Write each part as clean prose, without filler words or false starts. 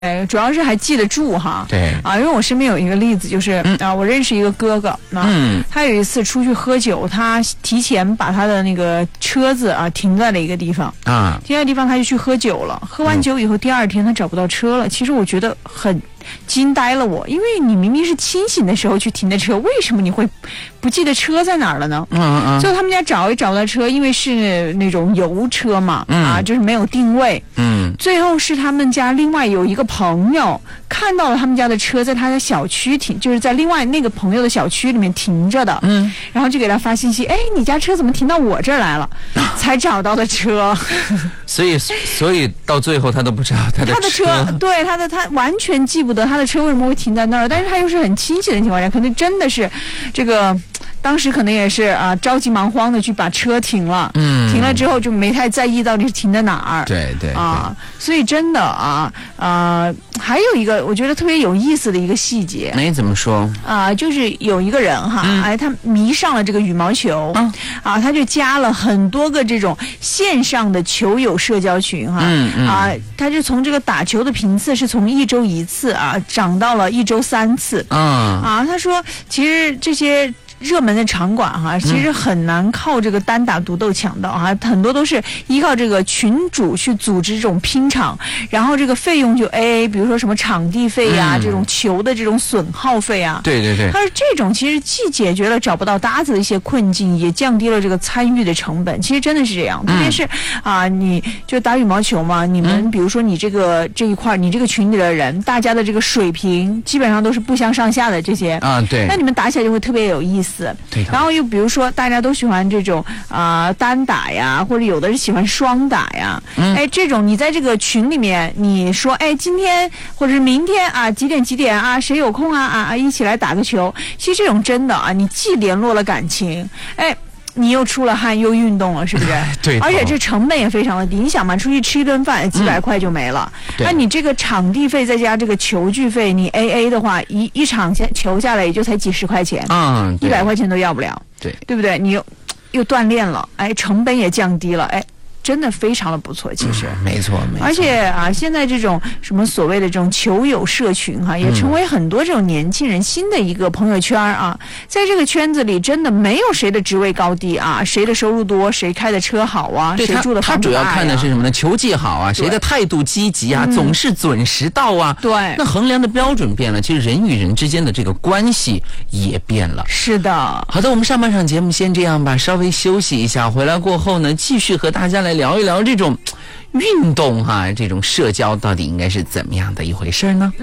主要是还记得住哈。 对啊，因为我身边有一个例子，就是我认识一个哥哥，他有一次出去喝酒，他提前把他的那个车子停在了一个地方啊，停在地方他就去喝酒了，喝完酒以后第二天他找不到车了。其实我觉得很惊呆了我，因为你明明是清醒的时候去停的车，为什么你会不记得车在哪儿了呢？最后他们家找也找不到车，因为是那种油车嘛，就是没有定位。最后是他们家另外有一个朋友看到了他们家的车在他的小区停，就是在另外那个朋友的小区里面停着的。然后就给他发信息，哎，你家车怎么停到我这儿来了？才找到的车。 所以到最后他都不知道他的车， 对他完全记不得他的车为什么会停在那儿，但是他又是很清醒的情况下，可能真的是这个当时可能也是着急忙慌的去把车停了，停了之后就没太在意到底是停在哪儿。 对所以真的还有一个我觉得特别有意思的一个细节。 怎么说就是有一个人他迷上了这个羽毛球，他就加了很多个这种线上的球友社交群他就从这个打球的频次是从1周1次涨到了1周3次。他说其实这些热门的场馆其实很难靠这个单打独斗抢到很多都是依靠这个群主去组织这种拼场，然后这个费用就 AA， 比如说什么场地费这种球的这种损耗费对， 他说这种其实既解决了找不到搭子的一些困境，也降低了这个参与的成本。其实真的是这样，特别是你就打羽毛球嘛，你们比如说你这一块你这个群里的人，大家的这个水平基本上都是不相上下的这些对， 那你们打起来就会特别有意思。然后又比如说大家都喜欢这种单打呀，或者有的是喜欢双打呀，这种你在这个群里面你说今天或者是明天几点谁有空一起来打个球，其实这种真的你既联络了感情，你又出了汗又运动了，是不是？ 对， 而且这成本也非常的低。你想嘛，出去吃一顿饭几百块就没了。那你这个场地费再加这个球具费，你 AA 的话，一场球下来也就才几十块钱，100块钱都要不了，对不对？你又锻炼了，成本也降低了，真的非常的不错，其实没错。 而且现在这种什么所谓的这种球友社群也成为很多这种年轻人新的一个朋友圈在这个圈子里真的没有谁的职位高低谁的收入多，谁开的车好谁住的房子大他主要看的是什么呢？球技好谁的态度积极总是准时到对， 那衡量的标准变了，其实人与人之间的这个关系也变了。 是的。 好的，我们上半场节目先这样吧，稍微休息一下，回来过后呢，继续和大家来聊一聊这种运动这种社交到底应该是怎么样的一回事呢？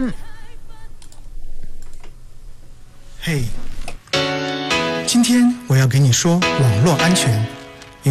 嘿，今天我要给你说网络安全。